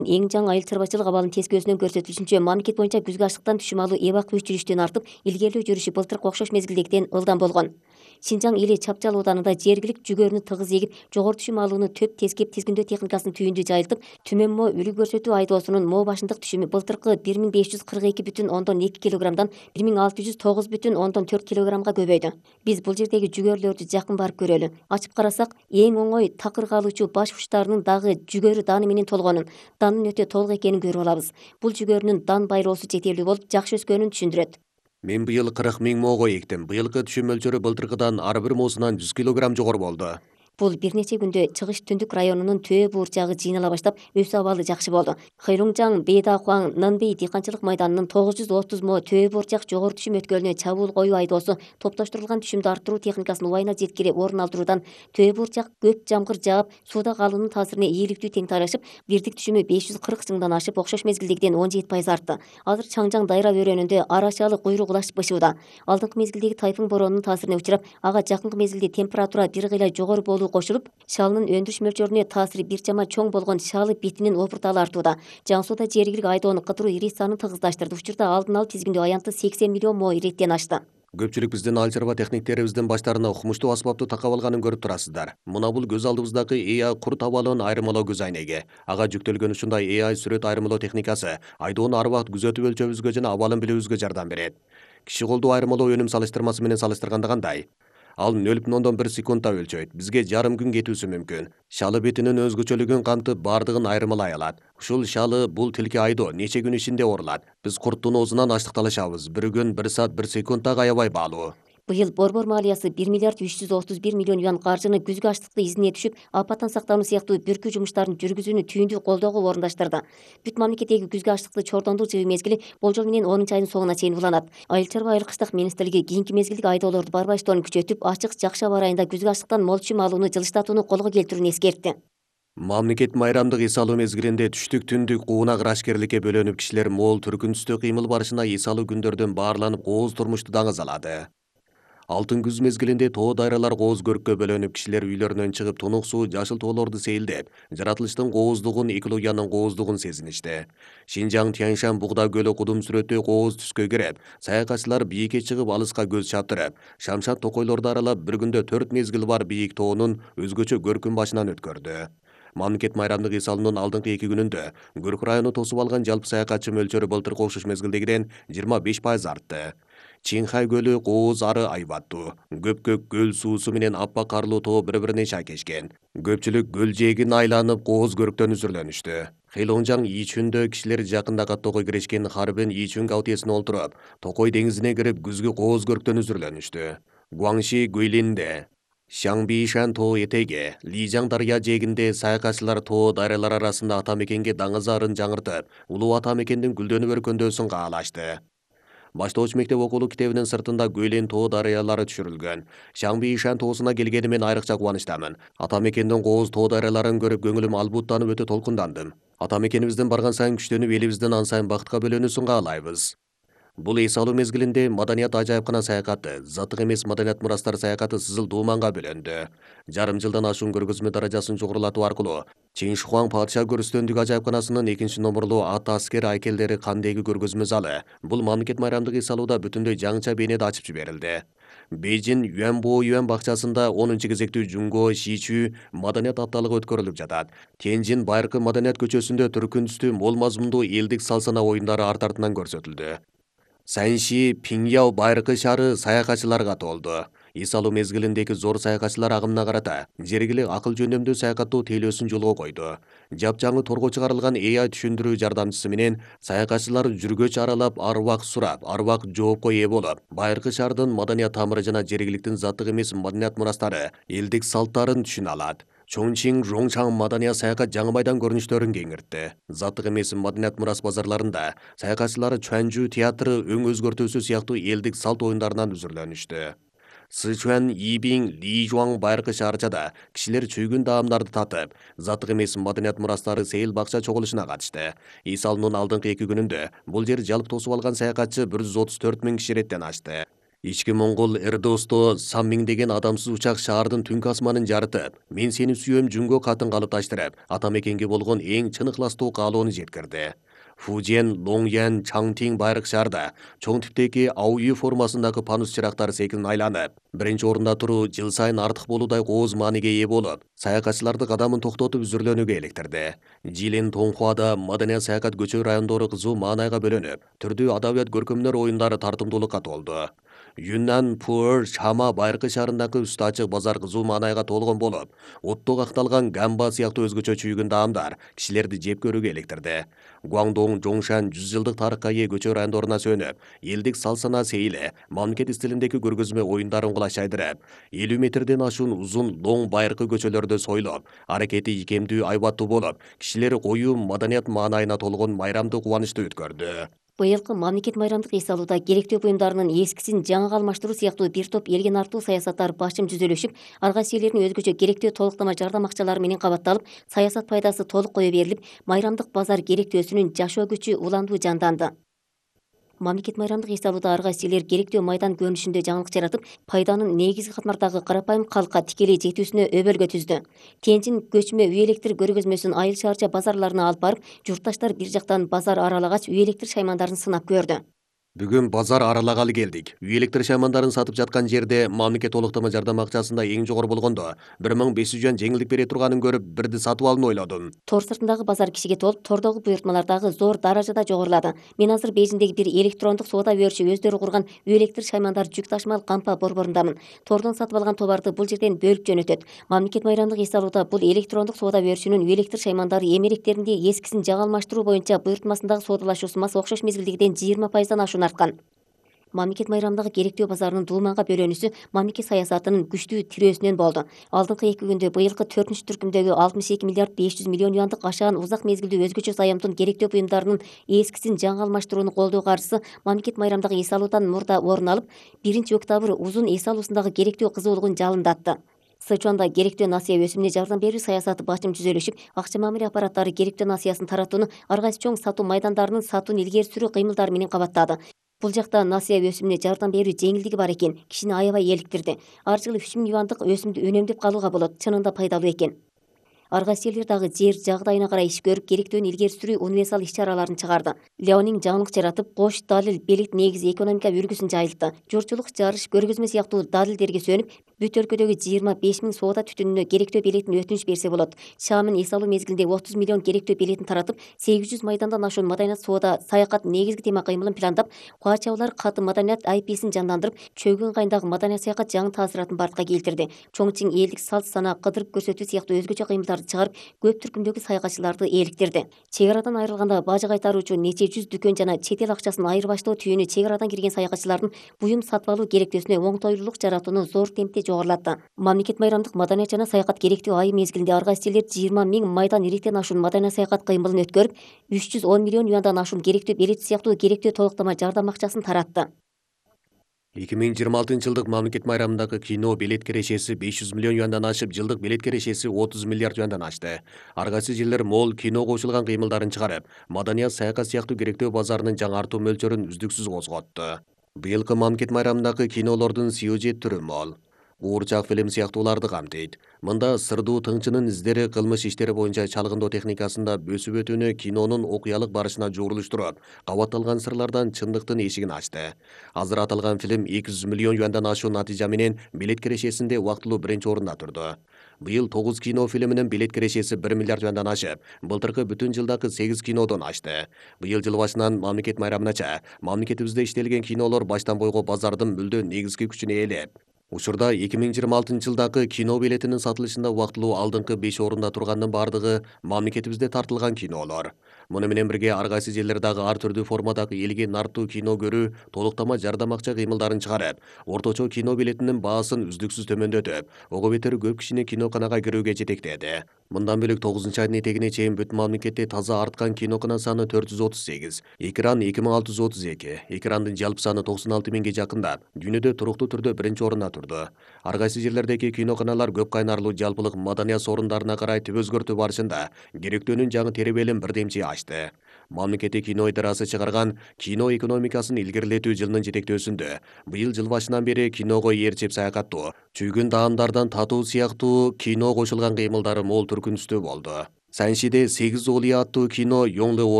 Эң жаңы айыл чарбачылык абалынын тескөөсүнөн көрсөтүлүшүнчө, мамлекет боюнча күзгү аштыктан түшүм алуу эбак күйчүлүштөн артып, илгерлөө жүрүшү былтыркы окшош мезгилдегиден ылдам болгон. Шинжаң или Чапчал ооданында жергилик жүгөрүнү тыгыз эгип, жогору түшүм алууну төп тескеп тизгиндөө техникасын түйүндү жайылтып, түмөн мо үлү көрсөтүү айдоосунун мо башындык түшүмү былтыркы 1542,2 килограммдан 1609,4 килограммга көбөйдү. Биз бул жердеги жүгөрүлөрдү жакын барып көрөлү. Ачып карасак, эң оңой такырга алуучу баш учтарынын дагы жүгөрү даны менен толгонун, данын өтө толук экенин көрүп алабыз. Бул жүгөрүнүн дан байроосу жетерлүү болуп, жакшы өскөнүн түшүндүрөт. Мен быйыл 40 000 моого эктим. Быйылкы түшүм мөлчөрү былтыркыдан ар бир моосунан 100 килограмм жогору болду. Бул бир нече күндө Чыгыш Түндүк районунун төө буурчагы жыйнала баштап, өсүү абалы жакшы болду. Хыйлуңжаң, Бейдакуаң, Нынбей дыйканчылык майданынын 930 мо төө буурчак жогору түшүм өткөлүнө чабуул коюу айдоосу топтоштурулган түшүмдү арттыруу техникасын убайына жеткири орун алдыруудан төө буурчак көп жамгыр жаап, сууда калуунун таасирине ийгиликтүү тең тайлашып, бирдик түшүмү 540 чыңдан ашып, окшош мезгилдегиден 17% артты. Азыр Чаңжаң дайра өрөөнүндө арашалы куйрук улаш бышууда. Алдыңкы мезгилдеги тайфун боронунун таасирине учурап, ага жакынкы мезгилде температура бир кыйла жогору болуу кошулуп, шалынын өндүрүш мөлчөрүнө таасири бир чама чоң болгон шалы битинин опурталы артууда. Жаңы сууда жергилик айдоону кыдыруу ирет санын тыгыздаштырды. Учурда алдын алып тизгиндөө аянты 80 миллион мо иреттен ашты. Көпчүлүк биздин айыл чарба техниктерибиздин баштарына укмуштуу асбапты такап алганын көрүп турасыздар. Мына бул көз алдыбыздагы AI курт абалын айырмалоо көзайнеги. Ага жүктөлгөн ушундай AI сүрөт айырмалоо техникасы айдоону ар убакыт күзөтүп өлчөбүзгө жана абалын билүүбүзгө жардам берет. Киши колдуу айырмалоо өнүм салыштырмасы менен салыштырганда кандай? Ал 0,1 секундта өлчөйт. Бизге жарым күн кетүүсү мүмкүн. Шалы бетинин өзгөчөлүгүн камтып бардыгын айырмалай алат. Ушул шалы бул тилки айдоо нече күн ичинде орулат. Биз курттун оозунан аштыкталышабыз. Бир күн, 1 саат, 1 секундта аябай баалуу. Быйыл Борбор малиясы 1 миллиард 331 миллион юан каржыны күзгү аштыкты изине түшүп, апаттан сактануу сыяктуу бүркүү жумуштарын жүргүзүүнү түйүндү колдоого орундаштырды. Бүт мамлекеттеги күзгү аштыкты чордондуу жыйы мезгили болжол менен 10 айдын соңуна чейин уланат. Айыл чарба айыл кыштык министрлиги кийинки мезгилдик айдоолорду барбайштоону күчөтүп, ачык жакшы аба ырайында күзгү аштыктан мол түшүм алууну жылыштатууну колго келтирүүнү эскертти. Мамлекет майрамдык эс алуу мезгилинде түштүк түндүк кууна ырашкерликке бөлөнүп, кишилер мол түркүн түстүү кыймыл барышына эс алуу күндөрдөн баарланып, кооз турмушту даңыз алады. Алтын күз мезгилинде тоо дайралар кооз көрккө бөлөнүп, кишилер үйлөрүнөн чыгып, тунук суу, жашыл тоолорду сейилдеп, жаратылыштын кооздугун, экологиянын кооздугун сезиништи. Шинжаң, Тянь-Шань, Бугда көлү кудум сүрөттөй кооз түскө кирип, саякатчылар бийикке чыгып, алыска көз чаптырып, Шамшат токойлорду аралап, бир күндө 4 мезгил бар бийик тоонун өзгөчө көркүн башынан өткөрдү. Мамлекет майрамдык эс алуунун алдыңкы 2 күнүндө Гүрк району тосуп алган жалпы саякатчы мөлчөрү былтыркы окшош мезгилдегиден 25% артты. Чинхай көлү кооз ары айбаттуу. Көпкөк көл суусу менен аппак карлуу тоо бири-бирине шайкешкен. Көпчүлүк көл жээгин айланып кооз көрктөн үзүрлөнүштү. Хейлоңжаң Ичүндө кишилер жакында каттоого киришкен Харбин Ичүн каутесине олтуруп, Токой деңизине кирип күзгү кооз көрктөн үзүрлөнүштү. Гуаңши Гуйлинде, Шаңбишан тоо этеги, Лижаң дарыя жээгинде саякатчылар тоо дайралар арасында ата мекенге даңыз арын жаңыртып, улуу ата мекендин гүлдөнүп өркөндөөсүн каалашты. Баштооч мектеп окулуу китебинин сыртында Гөйлен тоо дарыялары түшүрүлгөн. Шаңбишан тоосуна келгенимен айрыкча кубанычтамын. Ата мекендин кооз тоо дарыяларын көрүп көңүлүм албуттанып өтө толкундандым. Ата мекенибиздин барган сайын күчтөнүп, элибиздин ан сайын бакытка бөлөнүүсүн каалайбыз. Бул эс алуу мезгилинде маданият ажайыпкана саякаты, заттык эмес маданият мурастар саякаты Сызыл Дууманга бөлөндү. Жарым жылдан ашуун көргөзмө даражасын жогорулатуу аркылуу Чиншихуаң падыша көрүстөндүк ажайыпканасынын 2 номурлуу ат аскер айкелдери кандеги көргөзмө залы бул мамлекет майрамдык эс алууда бүтүндөй жаңыча бейнеде ачып жиберилди. Бейжин Юанбо Юан бакчасында 10-кезектүү Жунго Шичүү маданият апталыгы өткөрүлүп жатат. Тенжин Байыркы маданият көчөсүндө түркүн түстүү мол мазмундуу элдик салсана оюндары арт артынан көрсөтүлдү. Санши Пиңяо Байыркы шаары саякатчыларга толду. Эс алуу мезгилиндеги зор саякатчылар агымына карата жергилик акыл жөндөмдүү саякаттоо тейлөөсүн жолго койду. Жапжаңы торго чыгарылган AI түшүндүрүү жардамчысы менен саякатчылар жүргөч аралап, ар убак сурап, ар убак жоопко ээ болуп, Байыркы шаардын маданият тамыры жана жергиликтин заттык эмес маданият мурастары, элдик салттарын түшүнө алат. Чоңчиң Жоңчаң маданият саякат жаңы майдан көрүнүштөрүн кеңиртти. Заттык эмес маданият мурас базарларында саякатчылар Чуанжу театры, өң өзгөртүүсү сыяктуу элдик салт оюндарынан үзүрлөнүштү. Сычуан, Ибиң, Лижуаң Байыркы шаарчада кишилер чүйгүн даамдарды татып, заттык эмес маданият мурастары сейил бакча чогулушуна катышты. Эс алуунун алдыңкы 2 күнүндө бул жер жалпы тосуп алган саякатчы 134 000 киши иреттен ашты. Ички Моңгол Эрдосто сан миңдеген адамсыз учак шаардын түнкү асманын жарытып, мен сени сүйөм жүнгө катын калыпташтырып, ата мекенге болгон эң чын ыхластуу каалоону жеткирди. Фужен, Лоңян, Чаңтиң байрак шаарда чоң типтеги АУ формасындагы панус чырактары секилин айланып, биринчи орунда туруу жыл сайын артык болуудай кооз мааниге ээ болуп, саякатчыларды кадамын токтотуп үзүрлөнүүгө иликтирди. Жилин Тоңхуада маданият саякат көчө райондору кызуу маанайга бөлөнүп, түрдүү адабият көркөмдөр оюндары тартымдуулукка толду. Юннан Пуэр Шама байыркы шаарындагы үстү ачык базар кызуу маанайга толгон болуп, оттук акталган гамба сыяктуу өзгөчө чүйгүн даамдар кишилерди жеп көрүүгө иликтирди. Гуаңдоң, Жоңшан 100 жылдык тарыхка ээ көчө райондоруна сөнүп, элдик салсана сейиле, мамлекет стилиндеги көргөзмө оюндарын кулаш жайдырып, 50 метрден ашуун узун Лоң байыркы көчөлөрдө сойлоп, аракети ийкемдүү айбаттуу болуп, кишилер коюу маданият маанайына толгон майрамды кубанычтуу өткөрдү. Быйылкы мамлекет майрамдык эс алууда керектөө буюмдарынын эскисин жаңага алмаштыруу сыяктуу бир топ элге нартуу саясаттар башым жүзөлөшүп, арга сийлердин өзгөчө керектөө толуктама жардам акчалары менен кабатталып, саясат пайдасы толук кое берилип, майрамдык базар керектөөсүнүн жашоо күчү уланду жанданды. Мамлекет майрамдык эс алууда арга сийлер керектөө майдан көрүнүшүндө жаңылык жаратып, пайданын негизги катмардагы карапайым калкка тикелей жетүүсүнө өбөлгө түздү. Тенжин көчмө үй электр көргөзмөсүн айыл шаарча базарларына алып барып, журтташтар бир жактан базар аралагач үй электр шаймандарын сынап көрдү. Бүгүн базар аралагалы келдик. Үй электр шаймандарын сатып жаткан жерде мамлекет толуктама жардам акчасында эң жогору болгондо 1500 жан жеңилдик бере турганын көрүп, бирди сатып алууну ойлодум. Тор сыртындагы базар кишиге толуп, тордогу буйртмалар дагы зор даражада жогорулады. Мен азыр Бейжиңдеги бир электрондук соода берүүчү өздөрү курган үй электр шаймандар жүк ташымал кампа борборундамын. Тордон сатып алган товарды бул жерден бөлүп жөнөтөт. Мамлекет майрамдык эс алууда бул электрондук соода берүүчүнүн үй электр шаймандары эмеректеринде эскисин жаңа алмаштыруу боюнча буйртмасындагы соодалашуусу мас окшош мезгилдегиден 20%-дан ашуун арткан. Мамлекет майрамдагы керектөө базарынын дууманга бөлөнүүсү мамлекет саясатынын күчтүү тирөөсүнөн болду. Алдыңкы 2 күндө быйылкы 4 түркүмдөгү 62 миллиард 500 миллион юандык ашаан узак мезгилдүү өзгөчө заямдын керектөө буюмдарынын эскисин жаңа алмаштырууну колдоо каржысы мамлекет майрамдагы эс алуудан мурда орун алып, 1-октябрь узун эс алуусундагы керектөө кызуулугун жалындатты. Сычуанда керектөө насыя өсүмүнө жардам берүү саясаты башым жүзөлөшүп, акча мамиле аппараттары керектөө насыясын таратууну ар кайсы чоң сатуу майдандарынын сатууну илгери сүрүү кыймылдары менен кабаттады. Бул жакта насыя өсүмүнө жардам берүү жеңилдиги бар экен, кишини аябай эликтирди. Ар жылы 3 000 юандык өсүмдү үнөмдөп калууга болот, чынында пайдалуу экен. Арга сийлер дагы жер жагдайына карай иш көрүп, керектөөнү илгери сүрүү универсал иш чараларын чыгарды. Леонин жаңылык жаратып, кош далил белек негизи экономика үлгүсүн жайылтты. Журтчулук жарыш көргөзмө сыяктуу далилдерге сөнүп, бүт өлкөдөгү 25 000 соода түтүнүнө керектөө билетин өтүнүч берсе болот. Шамын эс алуу мезгилинде 30 миллион керектөө билетин таратып, 800 майдандан ашуун маданият соода саякат негизги тема кыймылын пландап, куа чабуулар каты маданият IPсин жандандырып, чөгөн кайындагы маданият саякат жаңы таасиратын бартка келтирди. Чоңчиң элдик салт сана кыдырып көрсөтүү сыяктуу өзгөчө кыймылдарды чыгарып, көп түркүмдөгү саякатчыларды эликтирди. Чек арадан айрылганда бажы кайтаруучу нече жүз дүкөн жана чет эл акчасын айырбаштоо түйүнү чек арадан кирген саякатчылардын буюм сатып алуу керектөөсүнө оңтойлуулук жаратууну зор темпте жогорулатты. Мамлекет майрамдык маданият жана саякат керектөө айы мезгилинде ар кайсы сийлер 20 000 майдан иреттен ашуун маданият саякат кыймылын өткөрүп, 310 миллион юандан ашуун керектөө билет сыяктуу керектөө толуктама жардам акчасын таратты. 2026 жылдык мамлекет майрамындагы кино билет кирешеси 500 миллион юандан ашып, жылдык билет кирешеси 30 миллиард юандан ашты. Ар кайсы жерлер мол кино кошулган кыймылдарын чыгарып, маданият саякат сыяктуу керектөө базарынын жаңартуу мөлчөрүн үздүксүз козготту. Быйылкы мамлекет майрамындагы кинолордун сюжет түрү мол. Уурчак фильм сыяктууларды камтыйт. Мында сырдуу тыңчынын издери кылмыш иштери боюнча чалгындоо техникасында бөсүп өтүүнү кинонун окуялык барышына жуурулуштуруп, кабатталган сырлардан чындыктын эшигин ачты. Азыр аталган фильм 200 миллион юандан ашуун натыйжа менен билет кирешесинде убактылуу биринчи орунда турду. Быйыл 9 кино фильминин билет кирешеси 1 миллиард юандан ашып, былтыркы бүтүн жылдагы 8 кинодон ашты. Быйыл жыл башынан мамлекет майрамынача мамлекетибизде иштелген кинолор баштан бойго базардын мүлдө негизги күчүнө ээлеп, учурда 2026 жылдагы кино билетинин сатылышында убактылуу алдыңкы 5 орунда тургандын бардыгы мамлекетибизде тартылган кинолор. Муну менен бирге ар кайсы жерлер дагы ар түрдүү формадагы элге нартуу кино көрүү, толуктама жардам акча кыймылдарын чыгарып, орточо кино билетинин баасын үздүксүз төмөндөтүп, ого бетер көп кишини киноканага кирүүгө жетектеди. Мындан бөлөк 9-айдын этегине чейин бүт мамлекетте таза арткан кинокана саны 438, экран 2632, экрандын жалпы саны 96 000ге жакындап, дүйнөдө туруктуу түрдө биринчи орунда турду. Ар кайсы жерлердеги киноканалар көп кайнарлуу жалпылык маданият орундарына карай түп өзгөртүү барышында керектөөнүн жаңы теребелин бирдемчи ачты. Мамлекеттик кино идарасы чыгарган кино экономикасын илгерилетүү жылынын жетектөөсүндө быйыл жыл башынан бери киного ээрчип саякаттоо, чүйгүн даамдардан татуу сыяктуу кино кошулган кыймылдары мол түркүнүстүү болду. Саншиде 8 Олия аттуу кино Йонле